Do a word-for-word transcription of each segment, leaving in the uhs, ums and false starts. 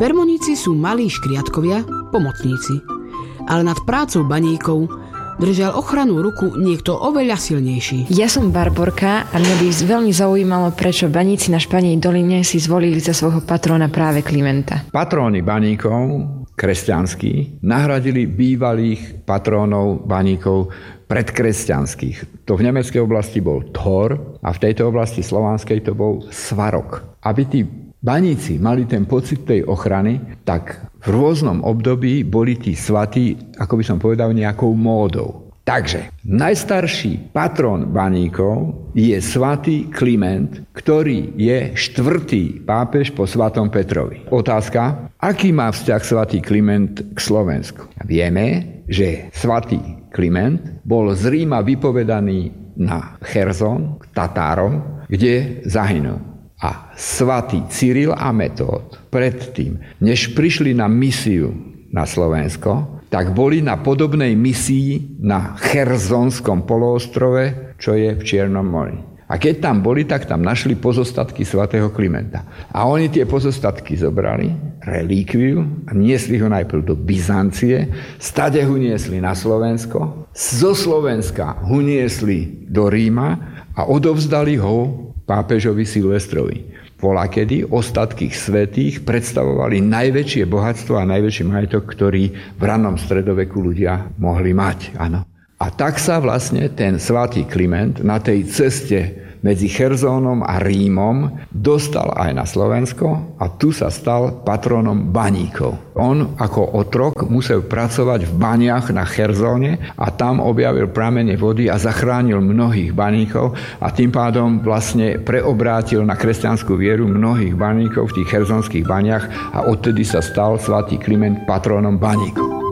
Permoníci sú malí škriatkovia, pomocníci. Ale nad prácou baníkov držal ochrannú ruku niekto oveľa silnejší. Ja som Barborka a mňa by veľmi zaujímalo, prečo baníci na Španej doline si zvolili za svojho patróna práve Klimenta. Patróni baníkov, kresťanskí, nahradili bývalých patrónov baníkov predkresťanských. To v nemeckej oblasti bol Thor a v tejto oblasti slovanskej to bol Svarok. Aby tí baníci mali ten pocit tej ochrany, tak v rôznom období boli tí svatí, ako by som povedal, nejakou módou. Takže najstarší patrón baníkov je svätý Kliment, ktorý je štvrtý pápež po svätom Petrovi. Otázka, aký má vzťah svätý Kliment k Slovensku? Vieme, že svätý Kliment bol z Ríma vypovedaný na Cherzon, k Tatárom, kde zahynul. A svätý Cyril a Metód predtým, než prišli na misiu na Slovensko, tak boli na podobnej misii na Cherzonskom poloostrove, čo je v Čiernom mori. A keď tam boli, tak tam našli pozostatky svätého Klimenta. A oni tie pozostatky zobrali, relíkviu, a niesli ho najprv do Byzancie, stade ho niesli na Slovensko, zo Slovenska ho niesli do Ríma a odovzdali ho pápežovi Silvestrovi. Volakedy ostatky svätých predstavovali najväčšie bohatstvo a najväčší majetok, ktorý v ranom stredoveku ľudia mohli mať. Áno. A tak sa vlastne ten svätý Kliment na tej ceste medzi Cherzónom a Rímom dostal aj na Slovensko a tu sa stal patrónom baníkov. On ako otrok musel pracovať v baniach na Cherzóne a tam objavil pramene vody a zachránil mnohých baníkov a tým pádom vlastne preobrátil na kresťanskú vieru mnohých baníkov v tých cherzonských baniach a odtedy sa stal svätý Kliment patrónom baníkov.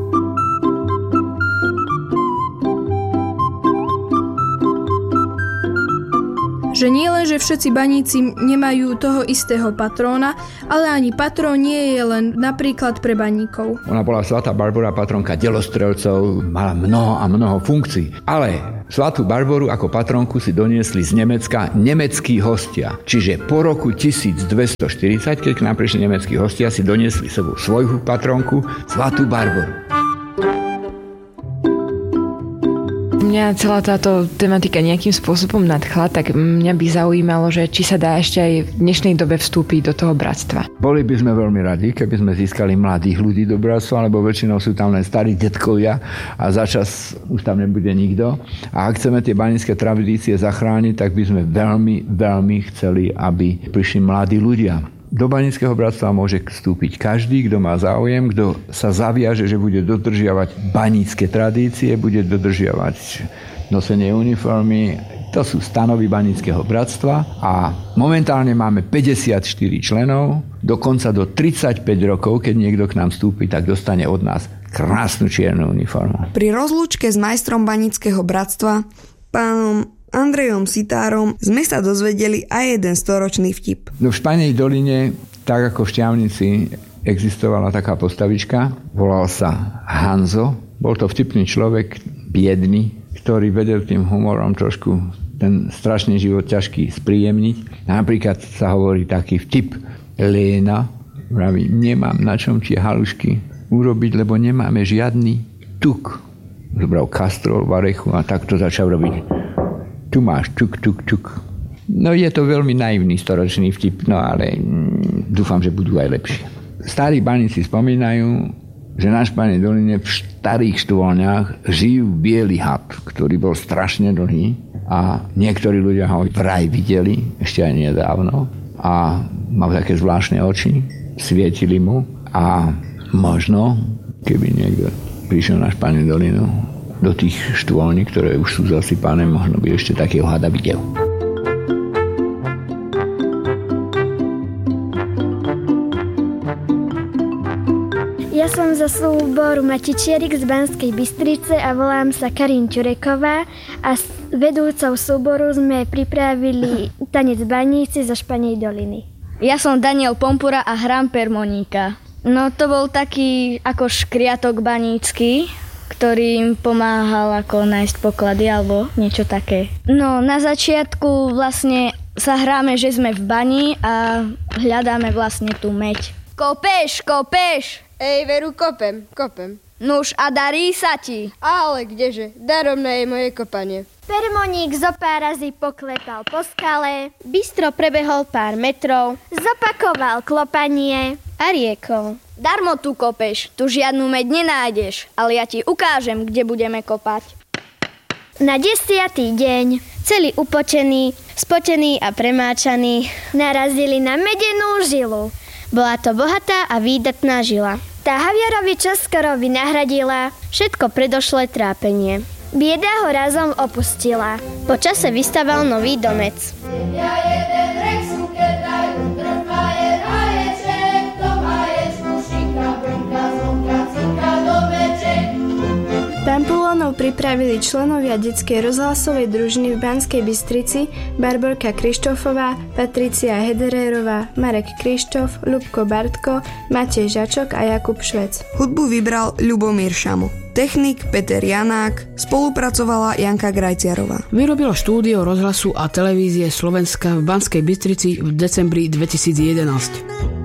Že nie len, že všetci baníci nemajú toho istého patróna, ale ani patrón nie je len napríklad pre baníkov. Ona bola svätá Barbora, patrónka delostrelcov, mala mnoho a mnoho funkcií. Ale svätú Barboru ako patrónku si doniesli z Nemecka nemeckí hostia. Čiže po roku tisícdvestoštyridsať, keď k nám prišli nemeckí hostia, si doniesli sebou svoju patrónku, svätú Barboru. Mňa celá táto tematika nejakým spôsobom nadchla, tak mňa by zaujímalo, že či sa dá ešte aj v dnešnej dobe vstúpiť do toho bratstva. Boli by sme veľmi radi, keby sme získali mladých ľudí do bratstva, lebo väčšinou sú tam len starí detkovia a začas už tam nebude nikto. A ak chceme tie banícke tradície zachrániť, tak by sme veľmi, veľmi chceli, aby prišli mladí ľudia. Do baníckeho bratstva môže vstúpiť každý, kto má záujem, kto sa zaviaže, že bude dodržiavať banícke tradície, bude dodržiavať nosenie uniformy. To sú stanovy baníckeho bratstva a momentálne máme päťdesiatštyri členov, dokonca do tridsaťpäť rokov, keď niekto k nám vstúpi, tak dostane od nás krásnu čiernu uniformu. Pri rozlúčke s majstrom baníckeho bratstva, pánom Andrejom Sitárom, sme sa dozvedeli aj jeden storočný vtip. No v Španej doline, tak ako v Šťavnici, existovala taká postavička, volal sa Hanzo. Bol to vtipný človek, biedný, ktorý vedel tým humorom trošku ten strašný život ťažký spríjemniť. Napríklad sa hovorí taký vtip. Léna vraví, nemám na čom tie halušky urobiť, lebo nemáme žiadny tuk. Zobral kastrol, varechu a takto začal robiť. Tu máš tuk, tuk, tuk. No je to veľmi naivný storočný vtip, no ale mm, dúfam, že budú aj lepšie. Starí baníci spomínajú, že na Španej doline v starých štôlniach žijú biely had, ktorý bol strašne dlhý a niektorí ľudia ho vraj videli, ešte aj nedávno, a mal také zvláštne oči, svietili mu a možno, keby niekto prišiel na Španej dolinu, do tých štôlní, ktoré už sú zasypané, možno by ešte takého hada videl. Ja som zo súboru Matičierik z Banskej Bystrice a volám sa Karin Čureková a s vedúcou súboru sme pripravili tanec baníci zo Španej doliny. Ja som Daniel Pompura a hrám permoníka. No to bol taký ako škriatok banícky, ktorý im pomáhal ako nájsť poklady alebo niečo také. No na začiatku vlastne sa hráme, že sme v bani a hľadáme vlastne tú meď. Kopeš, kopeš. Ej, Veru, kopem, kopem. Nuž a darí sa ti. Ale kdeže, daromné je moje kopanie. Permoník zo pár razy poklepal po skale, bystro prebehol pár metrov, zopakoval klopanie a riekol. Darmo tu kopeš, tu žiadnu meď nenájdeš, ale ja ti ukážem, kde budeme kopať. Na desiatý deň celý upočený, spotený a premáčaný narazili na medenú žilu. Bola to bohatá a výdatná žila. Tá Javiarovi čoskoro vynahradila všetko predošlé trápenie. Bieda ho razom opustila. Po čase vystaval nový domec. Pampulónov pripravili členovia detskej rozhlasovej družiny v Banskej Bystrici Barborka Krištofová, Patricia Hederérová, Marek Krištof, Ľubko Bartko, Matej Žačok a Jakub Švec. Hudbu vybral Ľubomír Šamo. Technik Peter Janák, spolupracovala Janka Grajciarová. Vyrobilo štúdio rozhlasu a televízie Slovenska v Banskej Bystrici v decembri dvetisícjedenásť.